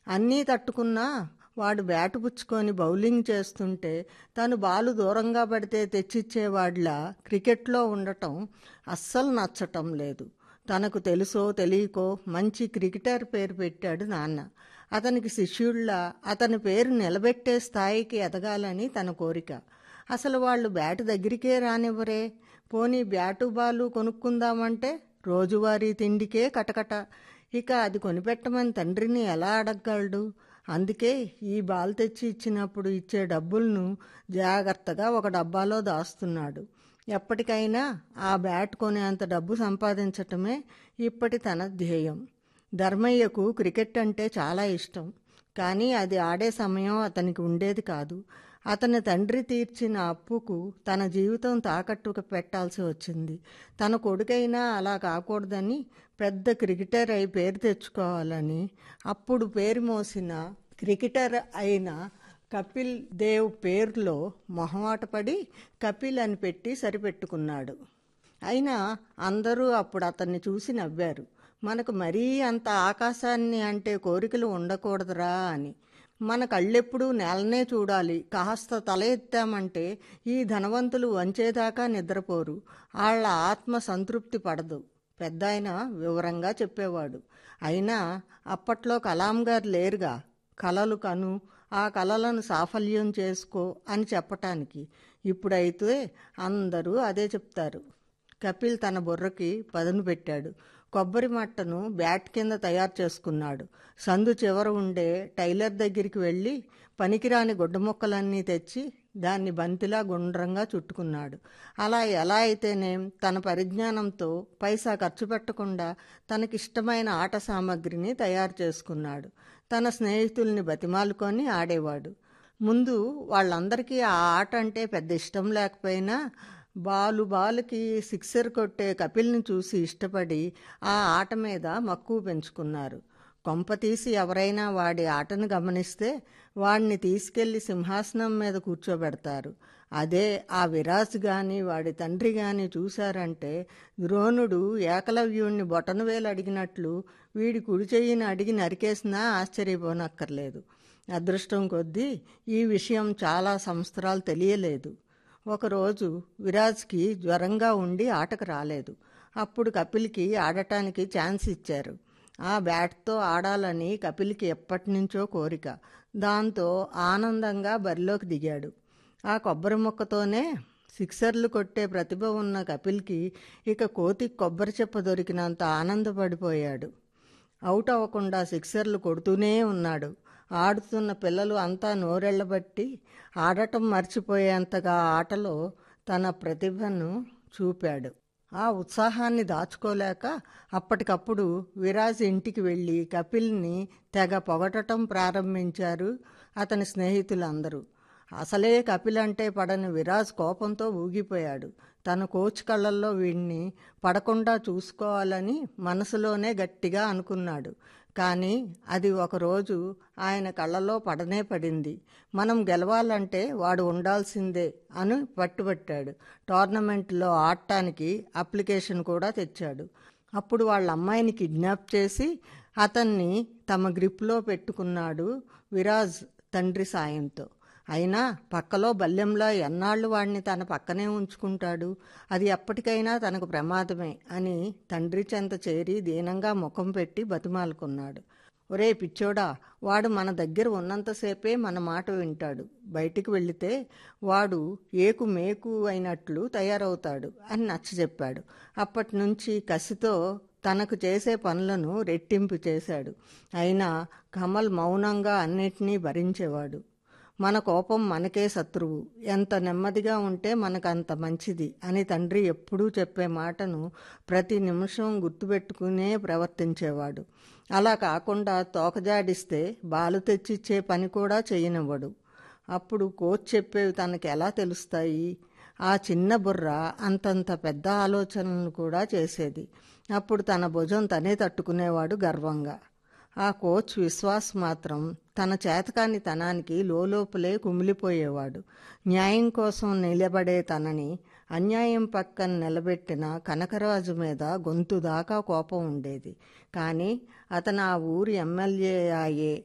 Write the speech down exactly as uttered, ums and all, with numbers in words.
అన్నీ తట్టుకున్నా వాడు బ్యాటు పుచ్చుకొని బౌలింగ్ చేస్తుంటే తను బాలు దూరంగా పడితే తెచ్చిచ్చేవాడిలా క్రికెట్లో ఉండటం అస్సలు నచ్చటం లేదు. తనకు తెలుసో తెలియకో మంచి క్రికెటర్ పేరు పెట్టాడు నాన్న. అతనికి శిష్యుళ్ళ అతని పేరు నిలబెట్టే స్థాయికి ఎదగాలని తన కోరిక. అసలు వాళ్ళు బ్యాటు దగ్గరికే రానివ్వరే. పోనీ బ్యాటు బాలు కొనుక్కుందామంటే రోజువారీ తిండికే కటకట. ఇక అది కొనిపెట్టమని తండ్రిని ఎలా అడగగలడు? అందుకే ఈ బాల్ తెచ్చి ఇచ్చినప్పుడు ఇచ్చే డబ్బులను జాగ్రత్తగా ఒక డబ్బాలో దాస్తున్నాడు. ఎప్పటికైనా ఆ బ్యాట్ కొనేంత డబ్బు సంపాదించటమే ఇప్పటి తన ధ్యేయం. ధర్మయ్యకు క్రికెట్ అంటే చాలా ఇష్టం. కానీ అది ఆడే సమయం అతనికి ఉండేది కాదు. అతని తండ్రి తీర్చిన అప్పుకు తన జీవితం తాకట్టుకు పెట్టాల్సి వచ్చింది. తన కొడుకైనా అలా కాకూడదని పెద్ద క్రికెటర్ అయి పేరు తెచ్చుకోవాలని అప్పుడు పేరు మోసిన క్రికెటర్ అయిన కపిల్ దేవ్ పేరులో మొహమాటపడి కపిల్ అని పెట్టి సరిపెట్టుకున్నాడు. అయినా అందరూ అప్పుడు అతన్ని చూసి నవ్వారు. మనకు మరీ అంత ఆకాశాన్ని అంటే కోరికలు ఉండకూడదురా అని. మన కళ్ళెప్పుడూ నేలనే చూడాలి. కాస్త తల ఎత్తామంటే ఈ ధనవంతులు వంచేదాకా నిద్రపోరు. వాళ్ళ ఆత్మ సంతృప్తి పడదు. పెద్దాయన వివరంగా చెప్పేవాడు. అయినా అప్పట్లో కలాం గారు లేరుగా. కలలు కను, ఆ కలలను సాఫల్యం చేసుకో అని చెప్పటానికి. ఇప్పుడైతే అందరూ అదే చెప్తారు. కపిల్ తన బుర్రకి పదును పెట్టాడు. కొబ్బరి మట్టను బ్యాట్ కింద తయారు చేసుకున్నాడు. సందు చివర ఉండే టైలర్ దగ్గరికి వెళ్ళి పనికిరాని గుడ్డ ముక్కలన్నీ తెచ్చి దాన్ని బంతిలా గుండ్రంగా చుట్టుకున్నాడు. అలా ఎలా అయితేనేం తన పరిజ్ఞానంతో పైసా ఖర్చు పెట్టకుండా తనకిష్టమైన ఆట సామాగ్రిని తయారు చేసుకున్నాడు. తన స్నేహితుల్ని బతిమాలుకొని ఆడేవాడు. ముందు వాళ్ళందరికీ ఆ ఆట అంటే పెద్ద ఇష్టం లేకపోయినా బాలు బాలుకి సిక్సర్ కొట్టే కపిల్ని చూసి ఇష్టపడి ఆ ఆట మీద మక్కువ పెంచుకున్నారు. కొంపతీసి ఎవరైనా వాడి ఆటను గమనిస్తే వాడిని తీసుకెళ్లి సింహాసనం మీద కూర్చోబెడతారు. అదే ఆ విరాజ్ గాని వాడి తండ్రి గాని చూశారంటే ద్రోణుడు ఏకలవ్యుణ్ణి బొటనవేలు అడిగినట్లు వీడి కుడి చెయ్యిని అడిగి నరికేసినా ఆశ్చర్యపోనక్కర్లేదు. అదృష్టం కొద్దీ ఈ విషయం చాలా సంవత్సరాలు తెలియలేదు. ఒకరోజు విరాజ్కి జ్వరంగా ఉండి ఆటకు రాలేదు. అప్పుడు కపిల్కి ఆడటానికి ఛాన్స్ ఇచ్చారు. ఆ బ్యాట్తో ఆడాలని కపిల్కి ఎప్పటినుంచో కోరిక. దాంతో ఆనందంగా బరిలోకి దిగాడు. ఆ కొబ్బరి ముక్కతోనే సిక్సర్లు కొట్టే ప్రతిభ ఉన్న కపిల్కి ఇక కోతి కొబ్బరి చెప్ప దొరికినంత ఆనందపడిపోయాడు. అవుట్ అవ్వకుండా సిక్సర్లు కొడుతూనే ఉన్నాడు. ఆడుతున్న పిల్లలు అంతా నోరెళ్లబట్టి ఆడటం మర్చిపోయేంతగా ఆటలో తన ప్రతిభను చూపాడు. ఆ ఉత్సాహాన్ని దాచుకోలేక అప్పటికప్పుడు విరాజ్ ఇంటికి వెళ్ళి కపిల్ని తెగ పొగటం ప్రారంభించారు అతని స్నేహితులందరూ. అసలే కపిల్ అంటే పడని విరాజ్ కోపంతో ఊగిపోయాడు. తన కోచ్ కళ్ళల్లో వీణ్ణి పడకుండా చూసుకోవాలని మనసులోనే గట్టిగా అనుకున్నాడు. కానీ అది ఒకరోజు ఆయన కళ్ళలో పడనే పడింది. మనం గెలవాలంటే వాడు ఉండాల్సిందే అని పట్టుబట్టాడు. టోర్నమెంట్లో ఆడటానికి అప్లికేషన్ కూడా తెచ్చాడు. అప్పుడు వాళ్ళ అమ్మాయిని కిడ్నాప్ చేసి అతన్ని తమ గ్రిప్లో పెట్టుకున్నాడు విరాజ్ తండ్రి సాయంతో. అయినా పక్కలో బల్లెంలో ఎన్నాళ్ళు వాడిని తన పక్కనే ఉంచుకుంటాడు. అది ఎప్పటికైనా తనకు ప్రమాదమే అని తండ్రి చెంత చేరి దీనంగా ముఖం పెట్టి బతిమాలుకున్నాడు. ఒరే పిచ్చోడా, వాడు మన దగ్గర ఉన్నంతసేపే మన మాట వింటాడు. బయటికి వెళితే వాడు ఏకు మేకు అయినట్లు తయారవుతాడు అని నచ్చజెప్పాడు. అప్పటి నుంచి కసితో తనకు చేసే పనులను రెట్టింపు చేశాడు. అయినా కమల్ మౌనంగా అన్నిటినీ భరించేవాడు. మన కోపం మనకే శత్రువు, ఎంత నెమ్మదిగా ఉంటే మనకంత మంచిది అని తండ్రి ఎప్పుడూ చెప్పే మాటను ప్రతి నిమిషం గుర్తుపెట్టుకునే ప్రవర్తించేవాడు. అలా కాకుండా తోకజాడిస్తే బాలు తెచ్చిచ్చే పని కూడా చేయనివ్వడు. అప్పుడు కోచ్ చెప్పేవి తనకి ఎలా తెలుస్తాయి? ఆ చిన్న బుర్ర అంతంత పెద్ద ఆలోచనలను కూడా చేసేది. అప్పుడు తన భుజం తనే తట్టుకునేవాడు గర్వంగా. ఆ కోచ్ విశ్వాస్ మాత్రం తన చేతకాని తనానికి లోలోపలే కుమిలిపోయేవాడు. న్యాయం కోసం నిలబడే తనని అన్యాయం పక్కన నిలబెట్టిన కనకరాజు మీద గొంతు దాకా కోపం ఉండేది. కానీ అతను ఆ ఊరి ఎమ్మెల్యే అయ్యే